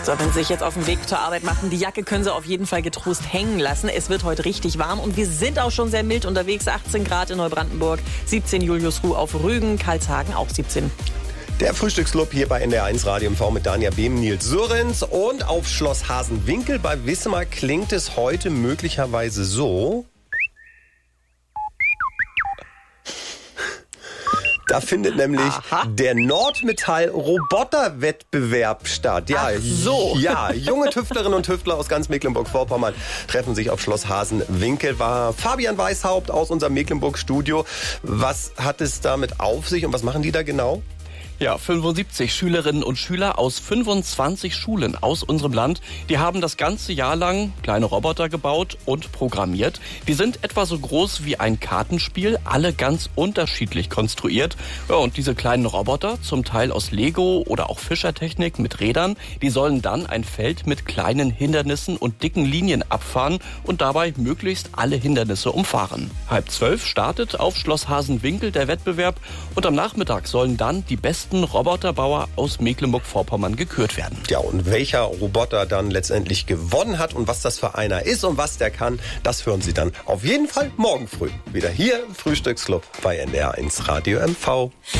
So, wenn Sie sich jetzt auf den Weg zur Arbeit machen, die Jacke können Sie auf jeden Fall getrost hängen lassen. Es wird heute richtig warm und wir sind auch schon sehr mild unterwegs. 18 Grad in Neubrandenburg, 17 Juliusruh auf Rügen, Karlshagen auch 17. Der Frühstücksclub hier bei NDR1 Radio MV mit Danja Behm, Nils Sörenz und auf Schloss Hasenwinkel bei Wismar klingt es heute möglicherweise so. Da findet nämlich der Nordmetall-Roboter-Wettbewerb statt. Ja, ach so. Ja, junge Tüftlerinnen und Tüftler aus ganz Mecklenburg-Vorpommern treffen sich auf Schloss Hasenwinkel. War Fabian Weishaupt aus unserem Mecklenburg-Studio. Was hat es damit auf sich und was machen die da genau? Ja, 75 Schülerinnen und Schüler aus 25 Schulen aus unserem Land, die haben das ganze Jahr lang kleine Roboter gebaut und programmiert. Die sind etwa so groß wie ein Kartenspiel, alle ganz unterschiedlich konstruiert. Ja, und diese kleinen Roboter, zum Teil aus Lego oder auch Fischertechnik mit Rädern, die sollen dann ein Feld mit kleinen Hindernissen und dicken Linien abfahren und dabei möglichst alle Hindernisse umfahren. 11:30 startet auf Schloss Hasenwinkel der Wettbewerb und am Nachmittag sollen dann die besten Roboterbauer aus Mecklenburg-Vorpommern gekürt werden. Ja, und welcher Roboter dann letztendlich gewonnen hat und was das für einer ist und was der kann, das hören Sie dann auf jeden Fall morgen früh wieder hier im Frühstücksclub bei NDR1 Radio MV.